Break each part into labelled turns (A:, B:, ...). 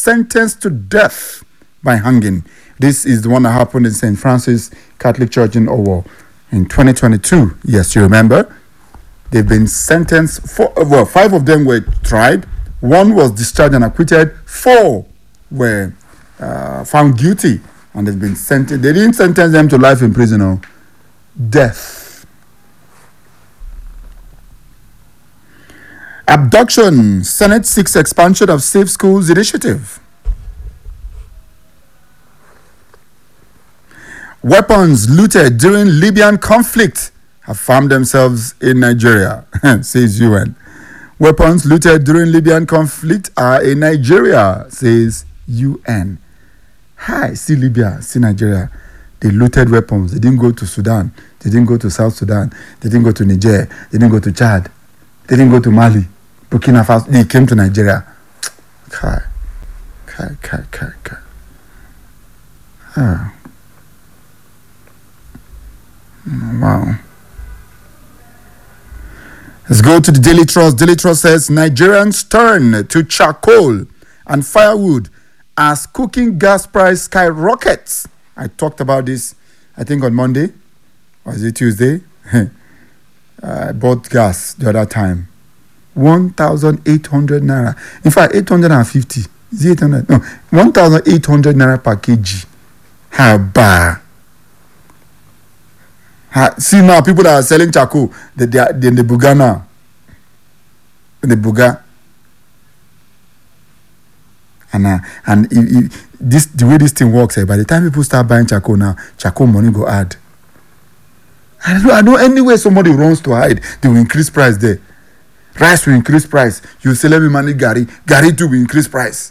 A: sentenced to death by hanging. This is the one that happened in St. Francis Catholic Church in Owo in 2022. Yes, you remember? They've been sentenced. 5 of them were tried. 1 was discharged and acquitted. 4 were found guilty, and they've been sentenced. They didn't sentence them to life in prison or death. Abduction. Senate seeks expansion of Safe Schools initiative. Weapons looted during Libyan conflict have found themselves in Nigeria, says UN. Weapons looted during Libyan conflict are in Nigeria, says UN. Hi, see Libya, see Nigeria. They looted weapons. They didn't go to Sudan. They didn't go to South Sudan. They didn't go to Niger. They didn't go to Chad. They didn't go to Mali, Burkina Faso. They came to Nigeria. Kai. Oh. Wow. Let's go to the Daily Trust. Daily Trust says Nigerians turn to charcoal and firewood as cooking gas price skyrockets. I talked about this, I think, on Monday. Or is it Tuesday? I bought gas the other time. 1,800 naira. In fact, 850. Is it 800? No, 1,800 naira per kg. Haba. See now, people that are selling charcoal, they are in the Buga now. In the Buga. And this, the way this thing works, by the time people start buying charcoal now, charcoal money go add. I know anywhere somebody runs to hide, they will increase price there. Rice will increase price. You say, let me manage Gary. Gary too will increase price.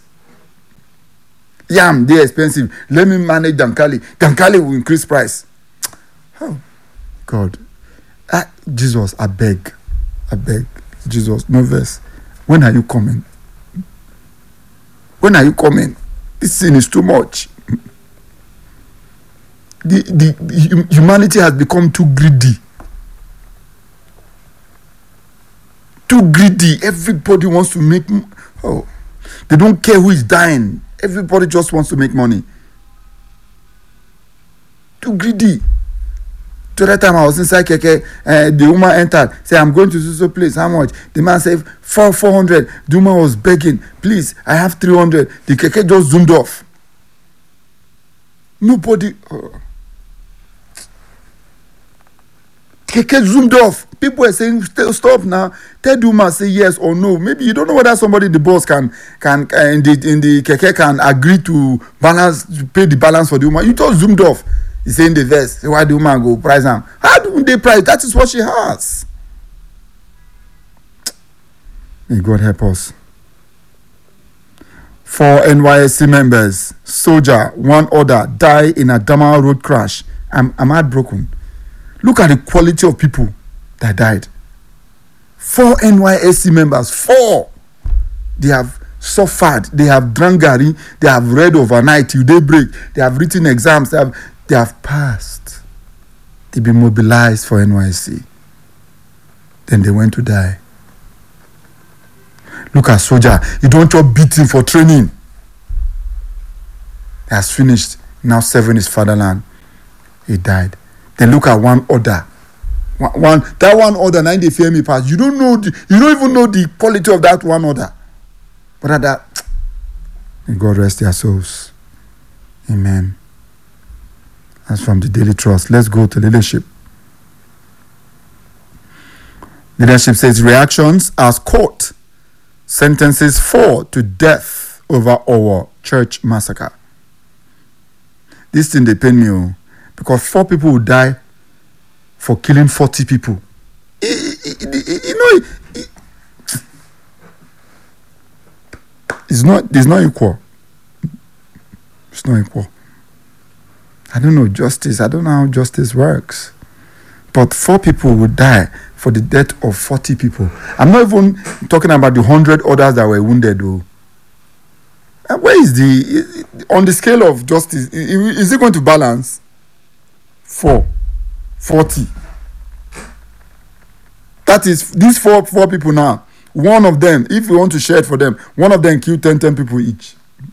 A: Yam, they're expensive. Let me manage Dankali. Dankali will increase price. Oh, God. Jesus, I beg. Jesus, no verse. When are you coming? When are you coming? This sin is too much. The humanity has become too greedy. Too greedy. Everybody wants to make. Oh, they don't care who is dying. Everybody just wants to make money. Too greedy. To that time I was inside Keke, the woman entered, said, I'm going to so place. How much? The man said 400. The woman was begging, please, I have 300. The Keke just zoomed off. Nobody. Keke zoomed off. People were saying, stop now. Tell the woman, say yes or no. Maybe you don't know whether somebody, the boss, can in the Keke can agree to pay the balance for the woman. You just zoomed off. He's saying the verse. Why do woman go price them? How do they price? That is what she has. May God help us. 4 NYSC members, soldier, 1 other, die in a Adamawa road crash. I'm heartbroken. Look at the quality of people that died. 4 NYSC members, 4. They have suffered. They have drunk gari. They have read overnight till daybreak. They have written exams. They have passed. They've been mobilized for NYSC. Then they went to die. Look at soldier. You don't just beat him for training. He has finished. Now serving his fatherland. He died. Then look at 1 other. That 1 other, 90 fear me pass. You don't even know the quality of that 1 other. But that, may God rest their souls. Amen. That's from the Daily Trust. Let's go to leadership. Leadership says reactions as court sentences 4 to death over our church massacre. This thing they pain me because 4 people will die for killing 40 people. It's not equal. It's not equal. I don't know justice. I don't know how justice works. But 4 people would die for the death of 40 people. I'm not even talking about the 100 others that were wounded, though. And where is on the scale of justice, is it going to balance? 40. That is, these four people now, one of them, if you want to share it for them, one of them killed 10 people each.